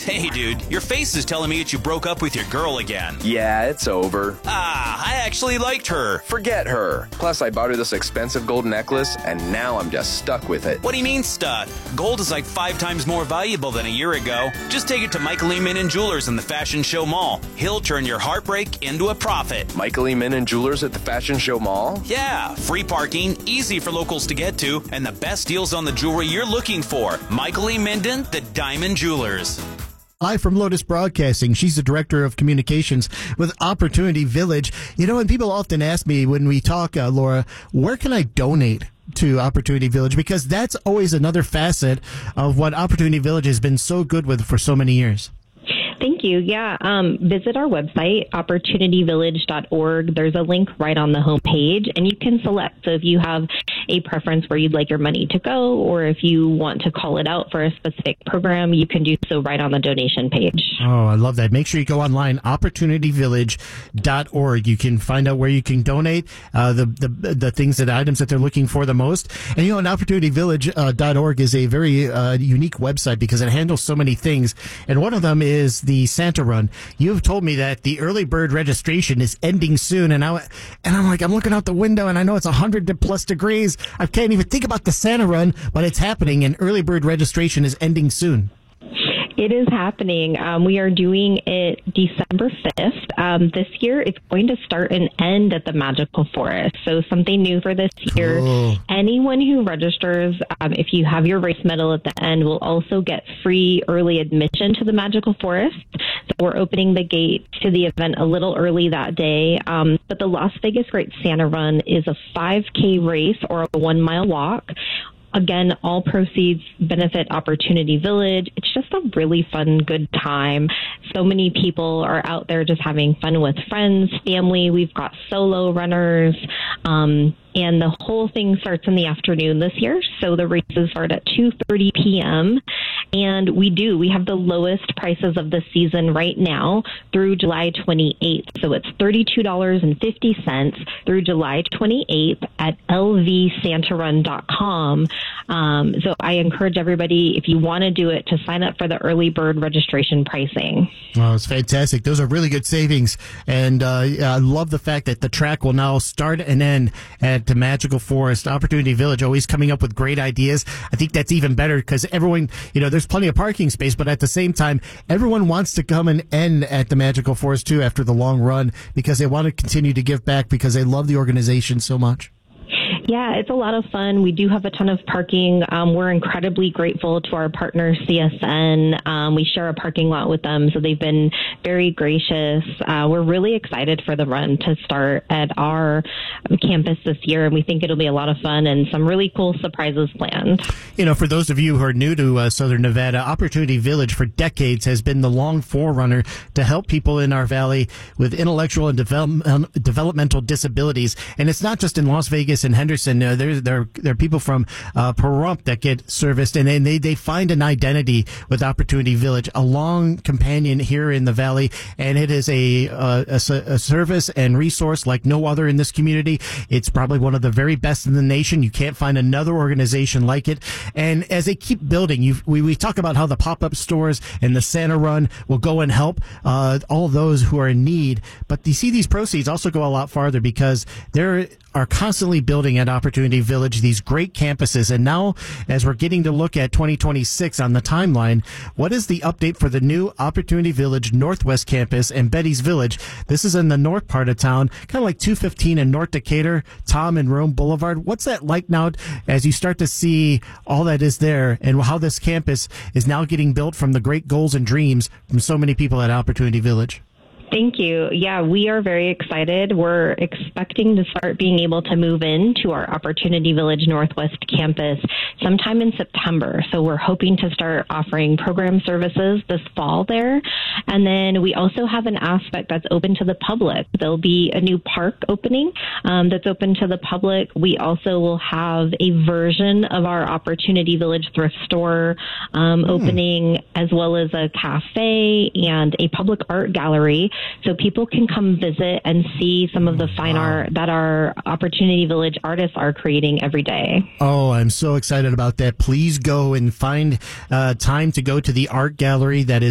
Hey, dude, your face is telling me that you broke up with your girl again. Yeah, it's over. I actually liked her. Forget her. Plus, I bought her this expensive gold necklace, and now I'm just stuck with it. What do you mean stuck? Gold is like 5 times more valuable than a year ago. Just take it to Michael E. Minnan Jewelers in the Fashion Show Mall. He'll turn your heartbreak into a profit. Michael E. Minnan Jewelers at the Fashion Show Mall? Yeah, free parking, easy for locals to get to, and the best deals on the jewelry you're looking for. Michael E. Minnan, the Diamond Jewelers. Hi from Lotus Broadcasting. She's the director of communications with Opportunity Village. You know, and people often ask me when we talk, Laura, where can I donate to Opportunity Village? Because that's always another facet of what Opportunity Village has been so good with for so many years. Thank you. Yeah. Visit our website, opportunityvillage.org. There's a link right on the homepage, and you can select. So if you have a preference where you'd like your money to go, or if you want to call it out for a specific program, you can do so right on the donation page. Oh, I love that. Make sure you go online, opportunityvillage.org. You can find out where you can donate the things, the items that they're looking for the most. And, you know, and opportunityvillage.org is a very unique website because it handles so many things. And one of them is the Santa Run. You've told me that the early bird registration is ending soon, and I'm like, I'm looking out the window, and I know it's 100+ degrees. I can't even think about the Santa Run, but it's happening, and early bird registration is ending soon. It is happening. We are doing it December 5th. This year, it's going to start and end at the Magical Forest. So something new for this year. Cool. Anyone who registers, if you have your race medal at the end, will also get free early admission to the Magical Forest. So we're opening the gate to the event a little early that day. But the Las Vegas Great Santa Run is a 5K race or a 1-mile walk. Again, all proceeds benefit Opportunity Village. It's just a really fun, good time. So many people are out there just having fun with friends, family. We've got solo runners. And the whole thing starts in the afternoon this year. So the races start at 2:30 p.m. And we have the lowest prices of the season right now through July 28th. So it's $32.50 through July 28th at lvsantarun.com. So I encourage everybody, if you want to do it, to sign up for the early bird registration pricing. Oh, it's fantastic. Those are really good savings. And I love the fact that the track will now start and end at the Magical Forest. Opportunity Village always coming up with great ideas. I think that's even better because everyone, you know, there's plenty of parking space, but at the same time, everyone wants to come and end at the Magical Forest too after the long run because they want to continue to give back because they love the organization so much. Yeah, it's a lot of fun. We do have a ton of parking. We're incredibly grateful to our partner, CSN. We share a parking lot with them, so they've been very gracious. We're really excited for the run to start at our campus this year, and we think it'll be a lot of fun and some really cool surprises planned. You know, for those of you who are new to Southern Nevada, Opportunity Village for decades has been the long forerunner to help people in our valley with intellectual and developmental disabilities. And it's not just in Las Vegas and Henderson. There are people from Pahrump that get serviced, and they find an identity with Opportunity Village, a long companion here in the valley, and it is a service and resource like no other in this community. It's probably one of the very best in the nation. You can't find another organization like it. And as they keep building, we talk about how the pop-up stores and the Santa Run will go and help all those who are in need. But you see, these proceeds also go a lot farther because there are constantly building at Opportunity Village these great campuses. And now, as we're getting to look at 2026 on the timeline, what is the update for the new Opportunity Village Northwest Campus and Betty's Village? This is in the north part of town, kind of like 215 in North Decatur, Tom and Rome Boulevard. What's that like now as you start to see all that is there and how this campus is now getting built from the great goals and dreams from so many people at Opportunity Village? Thank you. Yeah, we are very excited. We're expecting to start being able to move into our Opportunity Village Northwest campus sometime in September. So we're hoping to start offering program services this fall there. And then we also have an aspect that's open to the public. There'll be a new park opening that's open to the public. We also will have a version of our Opportunity Village thrift store opening, as well as a cafe and a public art gallery. So people can come visit and see some of the fine art that our Opportunity Village artists are creating every day. Oh, I'm so excited about that. Please go and find time to go to the art gallery that is